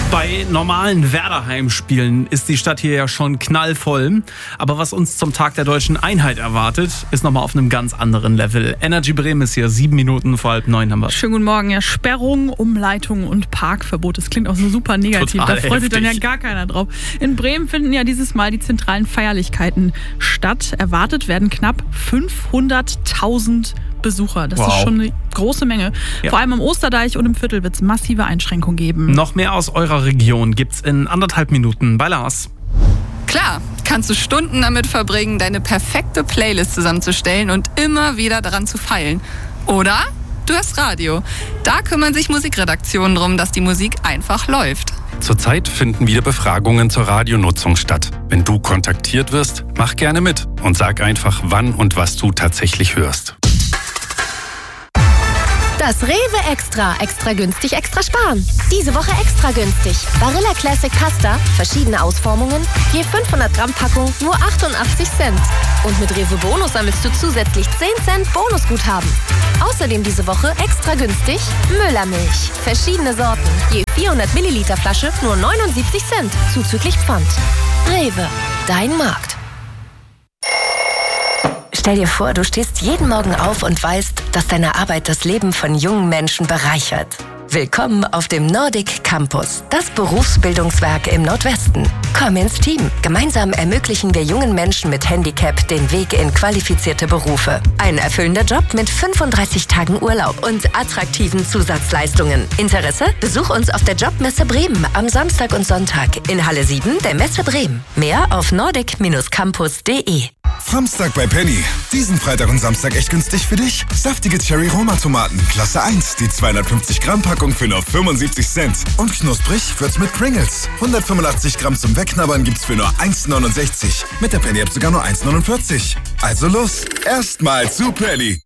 Bei normalen Werder-Heimspielen ist die Stadt hier ja schon knallvoll. Aber was uns zum Tag der Deutschen Einheit erwartet, ist nochmal auf einem ganz anderen Level. Energy Bremen ist hier, 7 Minuten vor 8:30 haben wir. Schönen guten Morgen. Ja, Sperrung, Umleitung und Parkverbot. Das klingt auch so super negativ. Total da freut sich dann ja heftig. gar keiner drauf. In Bremen finden ja dieses Mal die zentralen Feierlichkeiten statt. Erwartet werden knapp 500.000 Besucher. Das ist schon eine große Menge. Ja. Vor allem am Osterdeich und im Viertel wird es massive Einschränkungen geben. Noch mehr aus eurer Region gibt's in 1,5 Minuten bei Lars. Klar, kannst du Stunden damit verbringen, deine perfekte Playlist zusammenzustellen und immer wieder daran zu feilen. Oder du hast Radio. Da kümmern sich Musikredaktionen drum, dass die Musik einfach läuft. Zurzeit finden wieder Befragungen zur Radionutzung statt. Wenn du kontaktiert wirst, mach gerne mit und sag einfach, wann und was du tatsächlich hörst. Das Rewe Extra. Extra günstig, extra sparen. Diese Woche extra günstig. Barilla Classic Pasta, verschiedene Ausformungen, je 500 Gramm Packung, nur 88 Cent. Und mit Rewe Bonus sammelst du zusätzlich 10 Cent Bonusguthaben. Außerdem diese Woche extra günstig Müllermilch. Verschiedene Sorten, je 400 Milliliter Flasche, nur 79 Cent, zuzüglich Pfand. Rewe, dein Markt. Stell dir vor, du stehst jeden Morgen auf und weißt, dass deine Arbeit das Leben von jungen Menschen bereichert. Willkommen auf dem Nordic Campus, das Berufsbildungswerk im Nordwesten. Komm ins Team. Gemeinsam ermöglichen wir jungen Menschen mit Handicap den Weg in qualifizierte Berufe. Ein erfüllender Job mit 35 Tagen Urlaub und attraktiven Zusatzleistungen. Interesse? Besuch uns auf der Jobmesse Bremen am Samstag und Sonntag in Halle 7 der Messe Bremen. Mehr auf nordic-campus.de. Samstag bei Penny. Diesen Freitag und Samstag echt günstig für dich. Saftige Cherry-Roma-Tomaten, Klasse 1, die 250 Gramm Packung für nur 75 Cent. Und knusprig wird's mit Pringles. 185 Gramm zum Wegknabbern gibt's für nur 1,69. Mit der Penny-App sogar nur 1,49. Also los, erstmal zu Penny.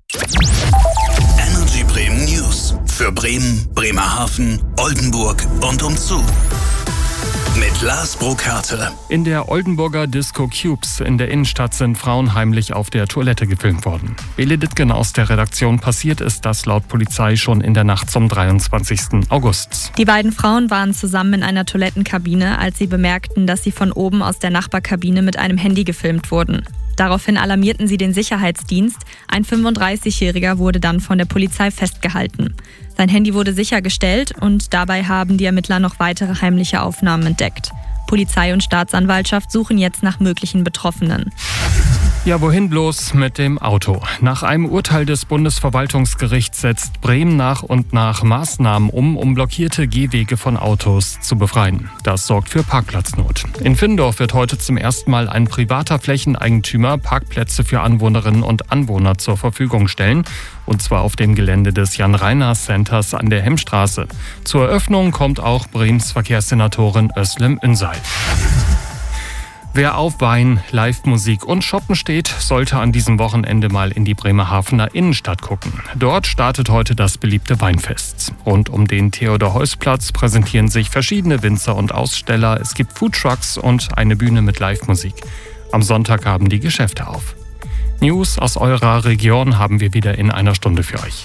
Energy Bremen News. Für Bremen, Bremerhaven, Oldenburg und umzu. Mit Lars Burkhardt. In der Oldenburger Disco Cubes in der Innenstadt sind Frauen heimlich auf der Toilette gefilmt worden. Bele Dittgen aus der Redaktion. Passiert ist das laut Polizei schon in der Nacht zum 23. August. Die beiden Frauen waren zusammen in einer Toilettenkabine, als sie bemerkten, dass sie von oben aus der Nachbarkabine mit einem Handy gefilmt wurden. Daraufhin alarmierten sie den Sicherheitsdienst. Ein 35-Jähriger wurde dann von der Polizei festgehalten. Sein Handy wurde sichergestellt und dabei haben die Ermittler noch weitere heimliche Aufnahmen entdeckt. Polizei und Staatsanwaltschaft suchen jetzt nach möglichen Betroffenen. Ja, wohin bloß mit dem Auto? Nach einem Urteil des Bundesverwaltungsgerichts setzt Bremen nach und nach Maßnahmen um blockierte Gehwege von Autos zu befreien. Das sorgt für Parkplatznot. In Findorf wird heute zum ersten Mal ein privater Flächeneigentümer Parkplätze für Anwohnerinnen und Anwohner zur Verfügung stellen. Und zwar auf dem Gelände des Jan-Reiners-Centers an der Hemmstraße. Zur Eröffnung kommt auch Bremens Verkehrssenatorin Özlem Ünsal. Wer auf Wein, Live-Musik und Shoppen steht, sollte an diesem Wochenende mal in die Bremerhavener Innenstadt gucken. Dort startet heute das beliebte Weinfest. Rund um den Theodor-Heuss-Platz präsentieren sich verschiedene Winzer und Aussteller. Es gibt Foodtrucks und eine Bühne mit Live-Musik. Am Sonntag haben die Geschäfte auf. News aus eurer Region haben wir wieder in einer Stunde für euch.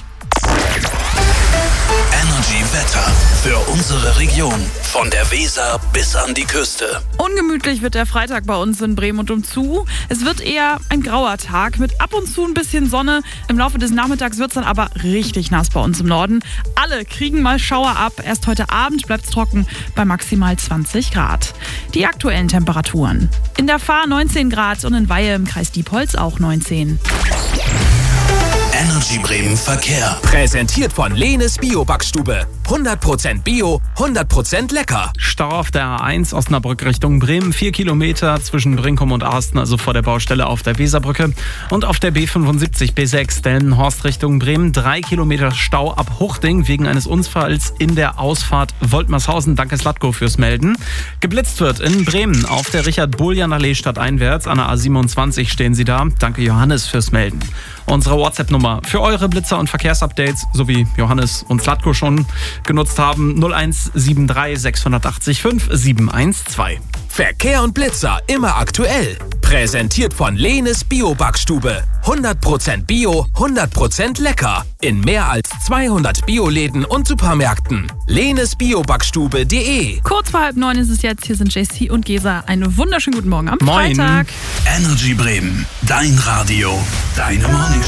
Energy Wetter für unsere Region. Von der Weser bis an die Küste. Ungemütlich wird der Freitag bei uns in Bremen und umzu. Es wird eher ein grauer Tag mit ab und zu ein bisschen Sonne. Im Laufe des Nachmittags wird es dann aber richtig nass bei uns im Norden. Alle kriegen mal Schauer ab. Erst heute Abend bleibt es trocken bei maximal 20 Grad. Die aktuellen Temperaturen. In der Fahr 19 Grad und in Weihe im Kreis Diepholz auch 19. Energy Bremen Verkehr. Präsentiert von Lenes Bio-Backstube. 100% Bio, 100% lecker. Stau auf der A1 Osnabrück Richtung Bremen, 4 Kilometer zwischen Brinkum und Arsten, also vor der Baustelle auf der Weserbrücke. Und auf der B75 B6 Delmenhorst Richtung Bremen, 3 Kilometer Stau ab Huchting wegen eines Unfalls in der Ausfahrt Woltmershausen. Danke Slatko fürs Melden. Geblitzt wird in Bremen auf der Richard-Bullian-Allee stadteinwärts. An der A27 stehen Sie da. Danke Johannes fürs Melden. Unsere WhatsApp-Nummer für eure Blitzer und Verkehrsupdates, so wie Johannes und Slatko schon, genutzt haben. 0173 680 5712. Verkehr und Blitzer immer aktuell. Präsentiert von Lehnes Bio-Backstube. 100% Bio, 100% lecker. In mehr als 200 Bioläden und Supermärkten. Lehnesbiobackstube.de. Kurz vor 8:30 ist es jetzt. Hier sind JC und Gesa. Einen wunderschönen guten Morgen am Moin. Freitag. Energy Bremen, dein Radio, deine Morning.